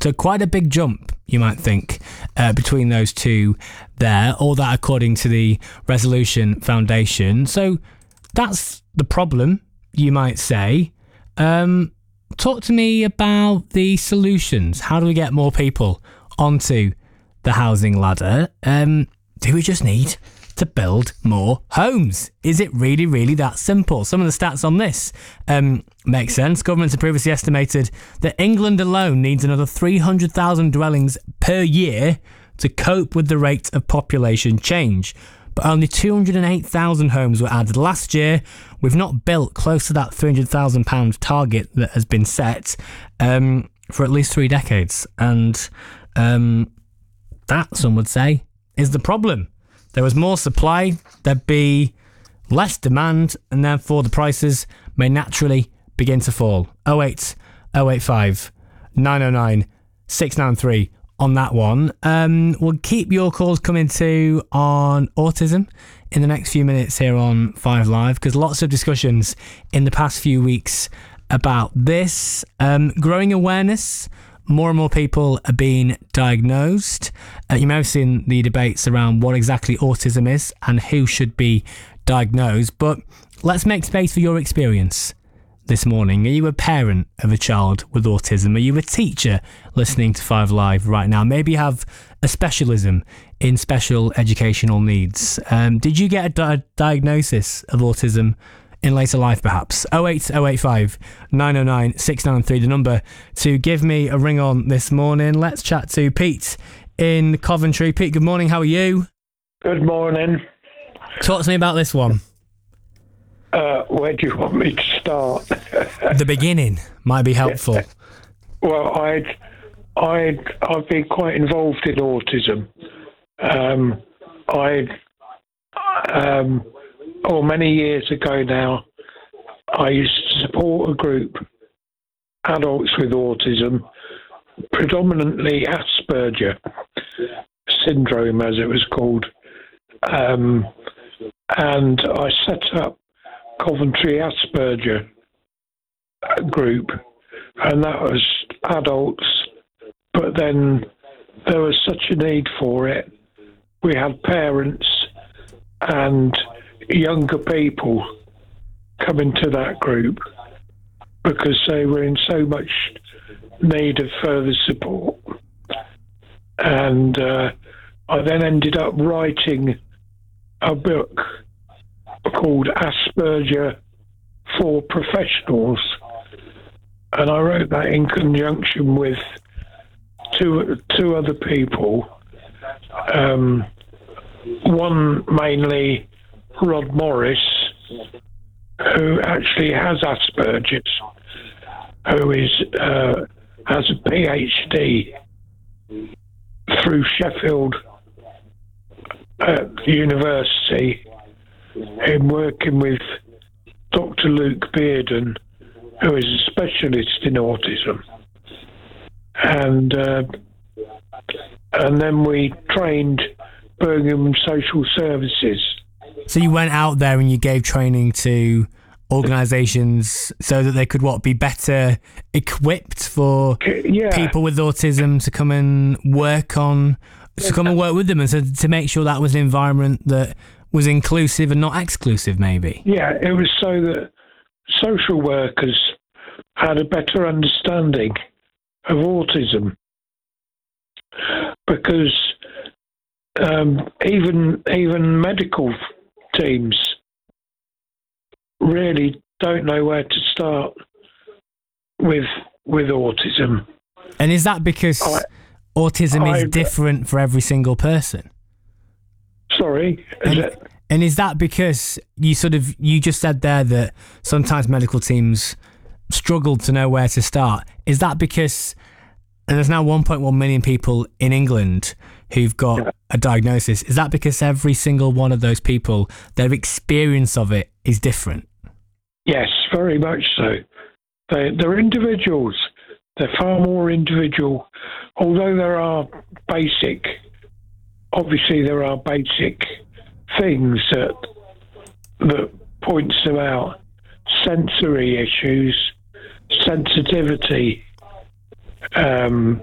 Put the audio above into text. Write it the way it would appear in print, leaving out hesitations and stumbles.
So quite a big jump, you might think, between those two there, all that according to the Resolution Foundation. So that's the problem, you might say. Talk to me about the solutions. How do we get more people onto the housing ladder? Do we just need to build more homes? Is it really, really that simple? Some of the stats on this make sense. Governments have previously estimated that England alone needs another 300,000 dwellings per year to cope with the rate of population change. But only 208,000 homes were added last year. We've not built close to that £300,000 target that has been set for at least 3 decades. And that, some would say, is the problem. There was more supply, there'd be less demand, and therefore the prices may naturally begin to fall. 08 085 909 693 on that one. We'll keep your calls coming to on autism in the next few minutes here on 5 Live, because lots of discussions in the past few weeks about this. Growing awareness. More and more people are being diagnosed. You may have seen the debates around what exactly autism is and who should be diagnosed. But let's make space for your experience this morning. Are you a parent of a child with autism? Are you a teacher listening to 5 Live right now? Maybe you have a specialism in special educational needs. Did you get a diagnosis of autism in later life, perhaps? 08085 909 693, the number to give me a ring on this morning. Let's chat to Pete in Coventry. Pete, good morning. How are you? Good morning. Talk to me about this one. Where do you want me to start? The beginning might be helpful. Well, I've been quite involved in autism. Many years ago now, I used to support a group, adults with autism, predominantly Asperger syndrome, as it was called. And I set up Coventry Asperger group, and that was adults, but then there was such a need for it. We had parents and younger people come into that group because they were in so much need of further support. And I then ended up writing a book called Asperger for Professionals, and I wrote that in conjunction with two other people. One mainly Rod Morris, who actually has Asperger's, who has a PhD through Sheffield University in working with Dr. Luke Bearden, who is a specialist in autism. And then we trained Birmingham Social Services. So you went out there and you gave training to organisations so that they could be better equipped for people with autism to come and work with them, and to make sure that was an environment that was inclusive and not exclusive, maybe. Yeah, it was so that social workers had a better understanding of autism, because even medical teams really don't know where to start with autism. And is that because autism is different for every single person? Sorry? And is that because you just said there that sometimes medical teams struggled to know where to start? Is that because, and there's now 1.1 million people in England who've got a diagnosis, is that because every single one of those people, their experience of it is different? Yes, very much so. They're individuals. They're far more individual. Although there are basic things that points them out. Sensory issues, sensitivity,